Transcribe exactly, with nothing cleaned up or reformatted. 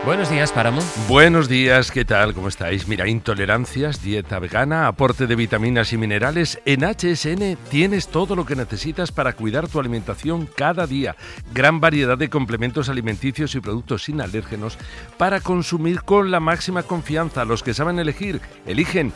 Buenos días, Páramo. Buenos días, ¿qué tal? ¿Cómo estáis? Mira, intolerancias, dieta vegana, aporte de vitaminas y minerales. En H S N tienes todo lo que necesitas para cuidar tu alimentación cada día. Gran variedad de complementos alimenticios y productos sin alérgenos para consumir con la máxima confianza. Los que saben elegir, eligen